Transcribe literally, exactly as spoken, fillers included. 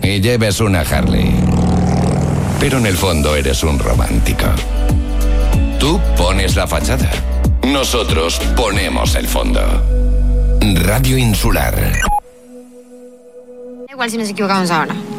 y lleves una Harley. Pero en el fondo eres un romántico. Tú pones la fachada. Nosotros ponemos el fondo. Radio Insular. Da igual si nos equivocamos ahora.